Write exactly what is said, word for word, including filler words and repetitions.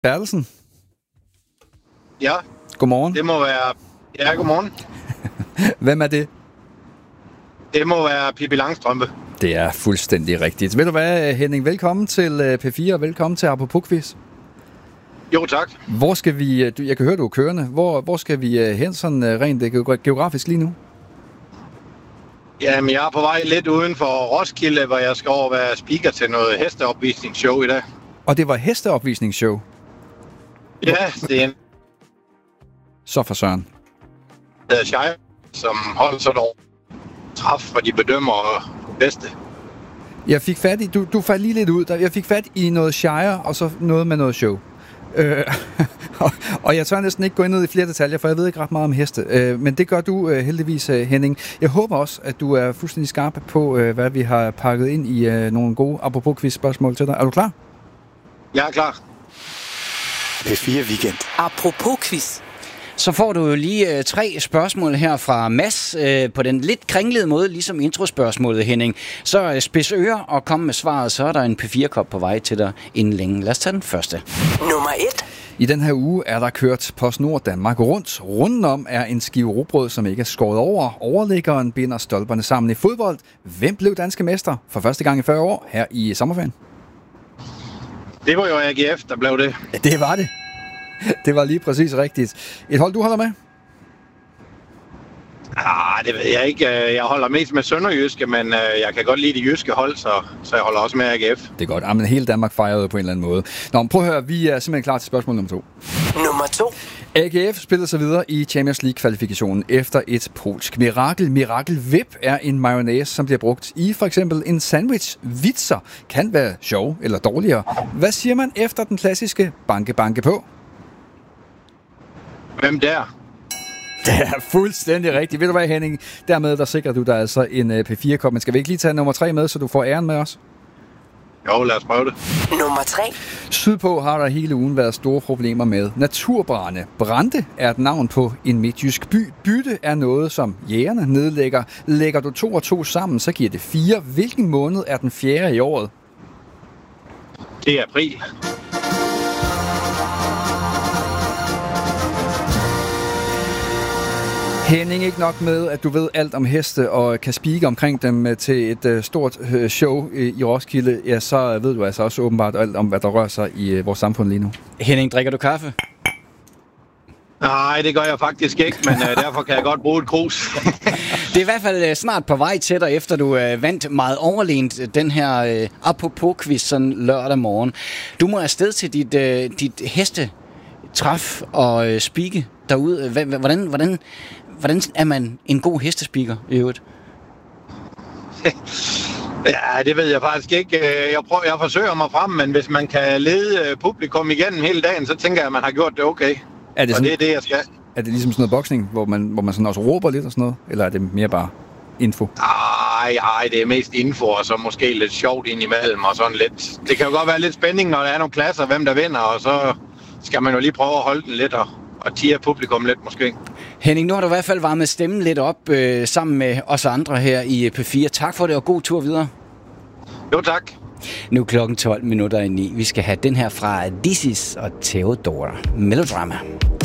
Bertelsen? Ja. Godmorgen. Det må være... Ja, godmorgen. Hvem er det? Det må være Pippi Langstrømpe. Det er fuldstændig rigtigt. Ved du hvad, Henning? Velkommen til P fire, og velkommen til Apropos Quiz. Jo, tak. Hvor skal vi... Du, jeg kan høre, du er kørende. Hvor, hvor skal vi hen sådan rent geografisk lige nu? Jamen, jeg er på vej lidt uden for Roskilde, hvor jeg skal over være speaker til noget hesteopvisningsshow i dag. Og det var hesteopvisningsshow? Ja, det er en... Så for søren. Det er Shire, som holder sådan over træf, for de bedømmer bedste. Jeg fik fat i... Du, du faldt lige lidt ud. Jeg fik fat i noget Shire, og så noget med noget show. Øh, og, og jeg tør næsten ikke gå ind i flere detaljer, for jeg ved ikke ret meget om heste. Øh, men det gør du øh, heldigvis, øh, Henning. Jeg håber også, at du er fuldstændig skarp på, øh, hvad vi har pakket ind i øh, nogle gode apropos quiz-spørgsmål til dig. Er du klar? Jeg er klar. P fire Weekend. Apropos quiz. Så får du jo lige øh, tre spørgsmål her fra Mads øh, på den lidt kringlede måde, ligesom introspørgsmålet, Henning. Så øh, spids ører og kom med svaret, så er der en P fire-kop på vej til dig inden længe. Lad os tage den første. Nummer et. I den her uge er der kørt PostNord Danmark rundt. Runden om er en skive rugbrød, som ikke er skåret over. Overliggeren binder stolperne sammen i fodbold. Hvem blev danske mester for første gang i fyrre år her i sommerferien? Det var jo A G F, der blev det. Ja, det var det. Det var lige præcis rigtigt. Et hold, du holder med? Ah, det ved jeg ikke. Jeg holder mest med sønderjyske, men jeg kan godt lide det jyske hold, så, så jeg holder også med A G F. Det er godt. Jamen, hele Danmark fejrede på en eller anden måde. Nå, men prøv at høre. Vi er simpelthen klar til spørgsmål nummer to. Nummer to. A G F spiller sig videre i Champions League-kvalifikationen efter et polsk mirakel. Mirakel Whip er en mayonnaise, som bliver brugt i for eksempel en sandwich. Vitser kan være sjov eller dårligere. Hvad siger man efter den klassiske banke banke på? Hvem der? Det er fuldstændig rigtigt. Ved du hvad, Henning? Dermed der sikrer du dig altså en P fire-kop. Men skal vi ikke lige tage nummer tre med, så du får æren med os? Jo, lad os prøve det. Nummer tre. Sydpå har der hele ugen været store problemer med naturbrande. Brande er et navn på en midtjysk by. Bytte er noget, som jægerne nedlægger. Lægger du to og to sammen, så giver det fire. Hvilken måned er den fjerde i året? Det er april. Henning, ikke nok med, at du ved alt om heste og kan speake omkring dem til et uh, stort uh, show i, i Roskilde, ja, så ved du altså også åbenbart alt om, hvad der rører sig i uh, vores samfund lige nu. Henning, drikker du kaffe? Nej, det gør jeg faktisk ikke, men uh, derfor kan jeg godt bruge et krus. Det er i hvert fald uh, snart på vej til dig, efter du uh, vandt meget overlegent den her uh, apropos-quiz sådan lørdag morgen. Du må afsted til dit, uh, dit hestetræf og uh, speake derude. Hvordan, hvordan, hvordan er man en god hestespeaker i øvrigt? Ja, det ved jeg faktisk ikke. Jeg, prøver, jeg forsøger mig frem, men hvis man kan lede publikum igennem hele dagen, så tænker jeg, at man har gjort det okay. Er det og sådan, det er det, jeg skal. Er det ligesom sådan noget boksning, hvor man, hvor man sådan også råber lidt og sådan noget? Eller er det mere bare info? Ej, ej, det er mest info, og så måske lidt sjovt indimellem, og sådan lidt. Det kan jo godt være lidt spænding, når der er nogle klasser, hvem der vinder, og så skal man jo lige prøve at holde den lidt og, og tire publikum lidt måske. Henning, nu har du i hvert fald varmet stemmen lidt op øh, sammen med os andre her i P fire. Tak for det, og god tur videre. Jo, tak. Nu er klokken tolv minutter i ni. Vi skal have den her fra This Is og Theodora. Melodrama.